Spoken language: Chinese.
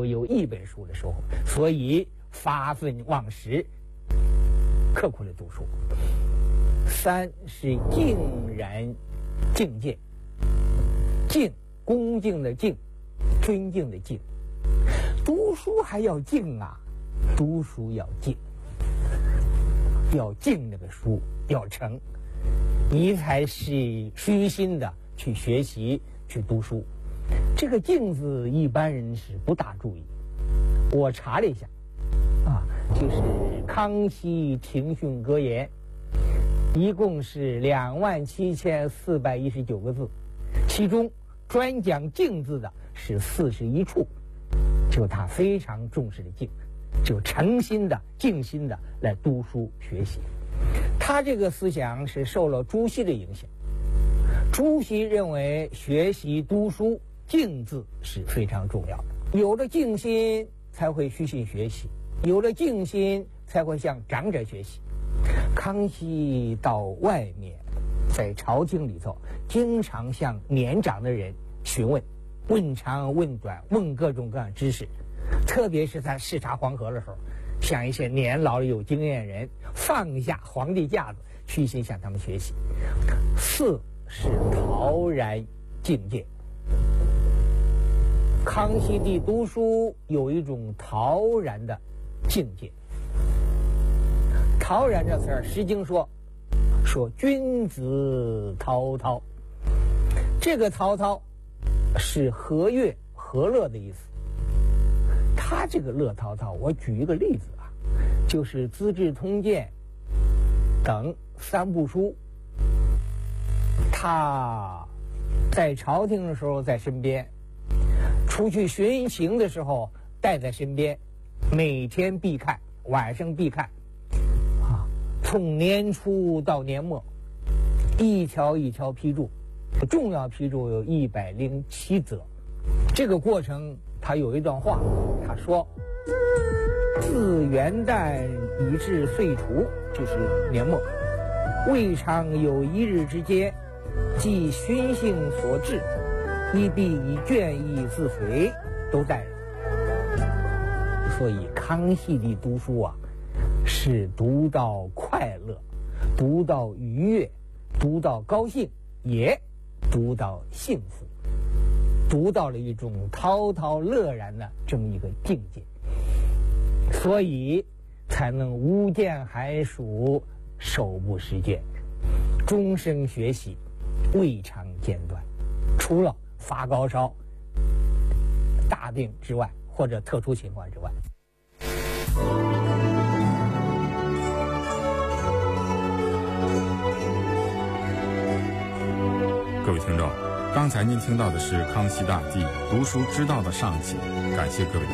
会有一本书的时候，所以发奋忘食，刻苦的读书。三是敬然敬戒，敬，恭敬的敬，尊敬的敬。读书还要敬啊，读书要敬，要敬那个书，要诚，你才是虚心的去学习去读书。这个敬字一般人是不大注意，我查了一下就是康熙庭训格言一共是27419个字，其中专讲敬字的是41处，就他非常重视的敬，就诚心的静心的来读书学习。他这个思想是受了朱熹的影响，朱熹认为学习读书敬字是非常重要的，有了敬心才会虚心学习，有了敬心才会向长者学习。康熙到外面，在朝廷里头经常向年长的人询问，问长问短，问各种各样知识，特别是在视察黄河的时候，向一些年老有经验人放下皇帝架子，虚心向他们学习。四是陶然敬戒。康熙帝读书有一种陶然的境界。陶然这词儿，《诗经》说君子滔滔，这个滔滔是和悦和乐的意思。他这个乐滔滔，我举一个例子就是《资治通鉴》等3部书，他在朝廷的时候在身边，出去巡行的时候带在身边，每天必看，晚上必看从年初到年末，一条一条批注，重要批注有107则。这个过程他有一段话，他说自元旦以至岁除，就是年末，未尝有一日之间，即循性所至，亦必以卷意自随，都在了。所以康熙帝读书是读到快乐，读到愉悦，读到高兴，也读到幸福，读到了一种滔滔乐然的这么一个境界，所以才能无间寒暑，手不释卷，终生学习，未尝间断。除了发高烧、大病之外，或者特殊情况之外。 各位听众，刚才您听到的是康熙大帝读书之道的上集，感谢各位的